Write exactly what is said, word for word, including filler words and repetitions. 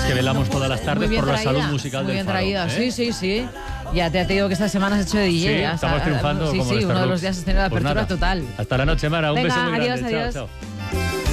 que velamos todas las tardes por la salud musical muy del bien Faro. traída, ¿eh? sí, sí, sí. Ya te, te digo que esta semana has hecho de D J. Sí, hasta, estamos triunfando sí, como sí, los uno de Starbucks. los días has tenido la Pues apertura nada, total. hasta la noche, Mara. Un Venga, beso muy adiós, grande. adiós. Chao, chao.